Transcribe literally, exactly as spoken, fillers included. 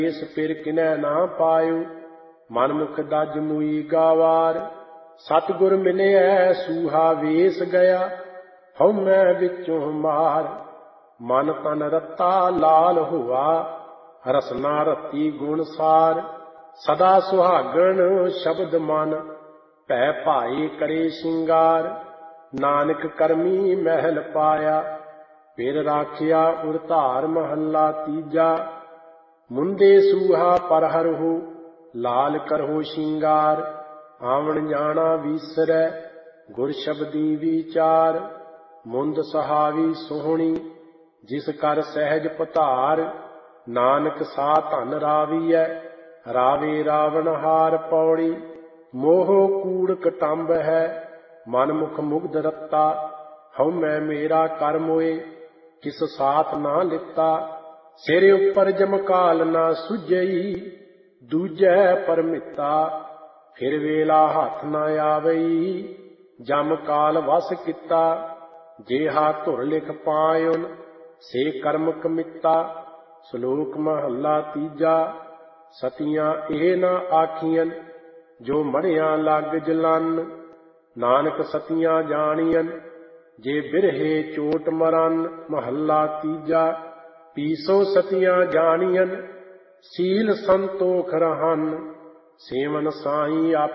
ਇਸ ਫਿਰ ਕਿਨੈ ਨਾ ਪਾਇਓ, ਮਨ ਮੁਖ ਦਜ ਮੁਈ ਗਾਵਾਰ। ਸਤਿਗੁਰ ਮਿਲਿਐ ਸੂਹਾ ਵੇਸ ਗਿਆ, ਹਉ ਮੈਂ ਵਿੱਚੋਂ ਮਾਰ। ਮਨ ਤਨ ਰਤਾ ਲਾਲ ਹੋਆ, ਰਸਨਾ ਰਤੀ ਗੁਣ ਸਾਰ। ਸਦਾ ਸੁਹਾਗਣ ਸ਼ਬਦ ਮਨ, ਭੈ ਭਾਈ ਕਰੇ ਸ਼ਿੰਗਾਰ। ਨਾਨਕ ਕਰਮੀ ਮਹਿਲ ਪਾਇਆ, ਫਿਰ ਰਾਖਿਆ ਉਰ ਧਾਰ। ਮਹੱਲਾ ਤੀਜਾ। ਮੁੰਦੇ ਸੂਹਾ ਪਰ ਹਰਹੁ, ਲਾਲ ਕਰਹੁ ਸ਼ਿੰਗਾਰ। ਆਵਣ ਜਾਣਾ ਵੀਸਰੈ, ਗੁਰ ਸ਼ਬਦੀ ਵਿਚਾਰ। ਮੁੰਦ ਸਹਾਵੀ ਸੋਹਣੀ, ਜਿਸ ਕਰ ਸਹਿਜ ਪਧਾਰ। ਨਾਨਕ ਸਾ ਧਨ ਰਾਵੀਐ, ਰਾਵੇ ਰਾਵਣ ਹਾਰ। ਪੌੜੀ। ਮੋਹ ਕੂੜ ਕਟੰਬ ਹੈ, ਮਨ ਮੁਖ ਮੁਗਧ ਰਤਾ। ਹਉ ਮੈਂ ਮੇਰਾ ਕਰ ਮੋਏ, ਕਿਸ ਸਾਥ ਨਾ ਲਿੱਤਾ। ਸਿਰ ਉੱਪਰ ਜਮਕਾਲ ਨਾ ਸੁਝਈ, ਦੂਜੈ ਪਰਮਿਤਾ। ਫਿਰ ਵੇਲਾ ਹੱਥ ਨਾ ਆਵਈ, ਜਮ ਕਾਲ ਵਸ ਕੀਤਾ। ਜੇਹਾ ਧੁਰ ਲਿਖ ਪਾਇਉਨ, ਸੇ ਕਰਮ ਕਮਿਤਾ। ਸ਼ਲੋਕ ਮਹੱਲਾ ਤੀਜਾ। ਸਤੀਆਂ ਇਹ ਨਾ ਆਖੀਆਂ, ਜੋ ਮੜਿਆਂ ਲੱਗ ਜਲਨ। ਨਾਨਕ ਸਤੀਆਂ ਜਾਣੀਆਂ, ਜੇ ਬਿਰਹੇ ਚੋਟ ਮਰਨ। ਮਹੱਲਾ ਤੀਜਾ। ਪੀਸੋ ਸਤੀਆਂ ਜਾਣੀਆਂ, ਸੀਲ ਸੰਤੋਖ ਰਹਨ। ਸੇਵਨ ਸਾਈ